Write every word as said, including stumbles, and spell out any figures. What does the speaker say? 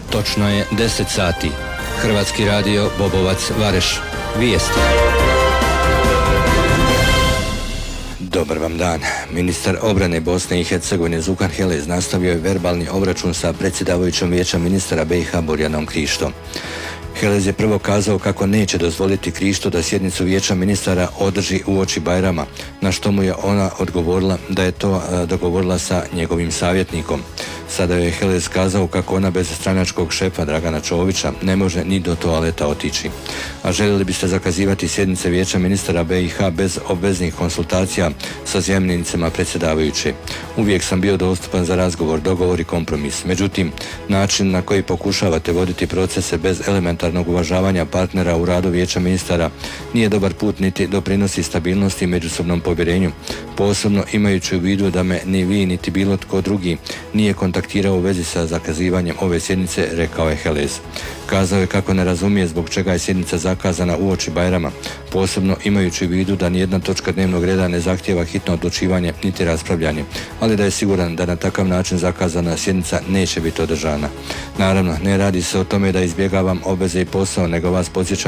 Točno je deset sati. Hrvatski radio Bobovac Vareš. Vijesti. Dobar vam dan. Ministar obrane Bosne i Hercegovine Zukan Helez nastavio je verbalni obračun sa predsjedavajućom Vijeća ministara B i H Borjanom Krištom. Helez je prvo kazao kako neće dozvoliti Krišto da sjednicu Vijeća ministara održi uoči Bajrama, na što mu je ona odgovorila da je to dogovorila sa njegovim savjetnikom. Sada je Helez kazao kako ona bez stranačkog šefa Dragana Čovića ne može ni do toaleta otići. A željeli biste zakazivati sjednice Vijeća ministara B i H bez obveznih konsultacija sa zamjenicima predsjedavajuće. Uvijek sam bio dostupan za razgovor, dogovor i kompromis. Međutim, način na koji pokušavate voditi procese bez elementarnog uvažavanja partnera u radu Vijeća ministara nije dobar put niti doprinosi stabilnosti i međusobnom povjerenju, posebno imajući u vidu da me ni vi niti bilo tko drugi nije kontaktirao u vezi sa zakazivanjem ove sjednice, rekao je Helez. Kazao je kako ne razumije zbog čega je sjednica zakazana uoči Bajrama, posebno imajući u vidu da nijedna točka dnevnog reda ne zahtijeva hitno odlučivanje niti raspravljanje, ali da je siguran da na takav način zakazana sjednica neće biti održana. Naravno, ne radi se o tome da izbjegavam obveze i posao, nego vas podsjećam